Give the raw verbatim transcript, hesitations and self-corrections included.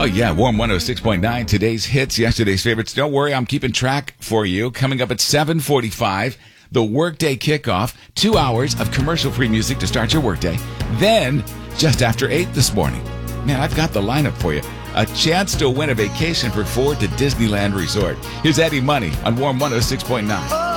yeah, Warm one oh six point nine. Today's hits, yesterday's favorites. Don't worry, I'm keeping track for you. Coming up at seven forty-five, the Workday Kickoff. Two hours of commercial-free music to start your workday. Then, just after eight this morning. Man, I've got the lineup for you. A chance to win a vacation for four to Disneyland Resort. Here's Eddie Money on Warm one oh six point nine.